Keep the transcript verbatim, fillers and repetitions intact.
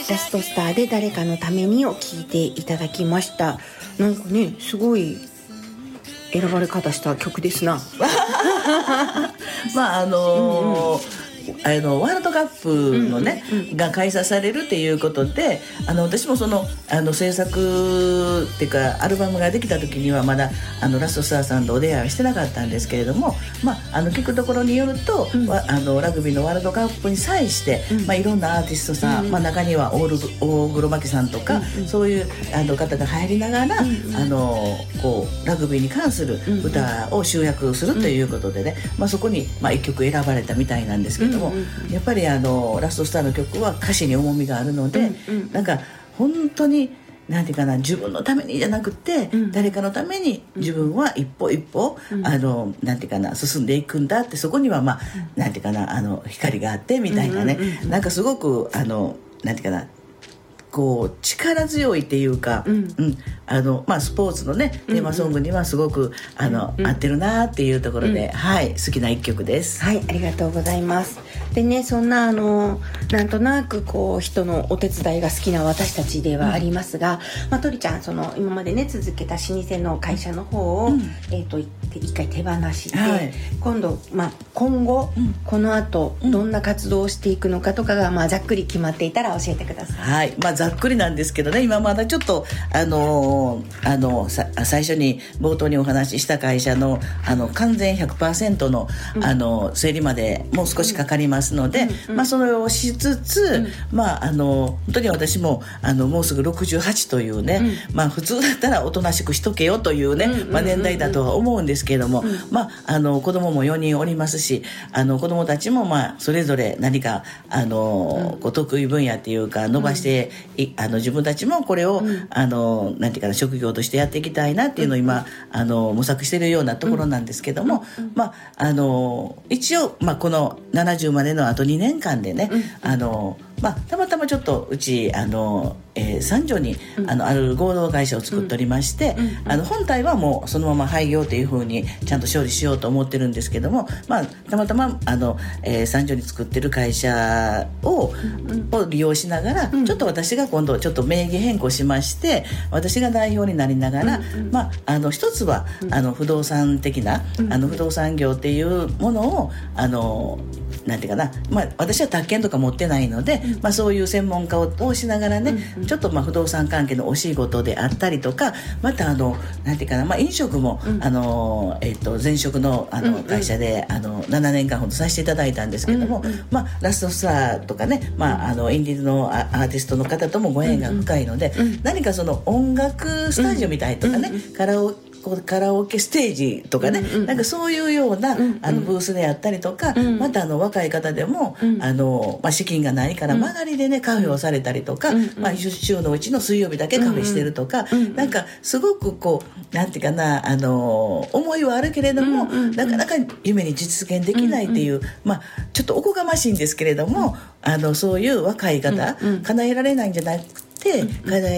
ラストスターで誰かのためにを聴いていただきました。なんかねすごい選ばれ方した曲ですなまああのーうんうんあのワールドカップのね、うんうんうん、が開催されるっていうことであの私もそのあの制作っていうかアルバムができた時にはまだあのラストスターさんとお出会いはしてなかったんですけれども、まあ、あの聞くところによると、うん、あのラグビーのワールドカップに際して、うんまあ、いろんなアーティストさん、うんまあ、中には大黒摩季さんとか、うんうん、そういうあの方が入りながら、うんうん、あのこうラグビーに関する歌を集約するということでね、うんまあ、そこに、まあ、いっきょく選ばれたみたいなんですけども、うんうんやっぱりあのラストスターの曲は歌詞に重みがあるので、うんうん、なんか本当になんていうかな自分のためにじゃなくて、うん、誰かのために自分は一歩一歩、うん、あのなんていうかな進んでいくんだってそこにはまあ、うん、なんていうかなあの光があってみたいなね、うんうんうん、なんかすごくあのなんていうかなこう力強いっていうか、うんうんあのまあ、スポーツのねテーマソングにはすごく、うんうん、あの、うんうん、合ってるなっていうところで、うんはい、好きな一曲です。 はい、ありがとうございます。でねそんなあのなんとなくこう人のお手伝いが好きな私たちではありますが、うんまあ、とりちゃんその今までね続けた老舗の会社の方を、うんえー、と一回手放して、はい、今度、まあ、今後、うん、この後どんな活動をしていくのかとかが、まあ、ざっくり決まっていたら教えてください。 はいまあ、ざっくりなんですけどね今まだちょっとあのー、あのさ最初に冒頭にお話しした会社 の, あの完全 ひゃくパーセント の, あの整理までもう少しかかりますので、うんうんまあ、それをしつつ、うんまあ、あの本当に私もあのもうすぐろくじゅうはちというね、うんまあ、普通だったらおとなしくしとけよというね、うんまあ、年代だとは思うんですけれども、うんまあ、あの子供もよにんおりますしあの子供たちもまあそれぞれ何かあの、うん、こう得意分野っていうか伸ばして、うん、あの自分たちもこれを、うん、あのなんていうかな職業としてやっていきたいなっていうのを今、うん、あの模索しているようなところなんですけども、うんまあ、あの一応、まあ、このななじゅうまでのあとにねんかんでね、うん、あのまあ、たまたまちょっとうちあの、えー、三条に、うん、あのある合同会社を作っておりまして、うんうん、あの本体はもうそのまま廃業というふうにちゃんと処理しようと思ってるんですけども、まあ、たまたまあの、えー、三条に作ってる会社を、うん、を利用しながら、うん、ちょっと私が今度ちょっと名義変更しまして私が代表になりながら、うんうんまあ、あの一つは、うん、あの不動産的な、うん、あの不動産業っていうものをあのなんていうかな、まあ、私は宅建とか持ってないので、うんまあ、そういう専門家を通しながらね、うんうん、ちょっとまあ不動産関係のお仕事であったりとかまたあのなんていうかな、まあ、飲食も、うんあのえー、と前職 の, あの会社で、うんうん、あのななねんかんほどさせていただいたんですけども、うんうんまあ、ラストスターとかね、まあ、あのインディーズのアーティストの方ともご縁が深いので、うんうん、何かその音楽スタジオみたいとかね、うんうん、カラオケカラオケステージとかね、うんうん、なんかそういうような、うんうん、あのブースであったりとか、うん、またあの若い方でも、うんあのまあ、資金がないから曲がりでねカフェをされたりとか、うんまあ、週のうちの水曜日だけカフェしてるとか、うんうん、なんかすごくこうなんていうかなあの思いはあるけれども、うんうん、なかなか夢に実現できないっていう、うんうんまあ、ちょっとおこがましいんですけれども、うん、あのそういう若い方、うんうん、叶えられないんじゃなくて、うんうん、叶え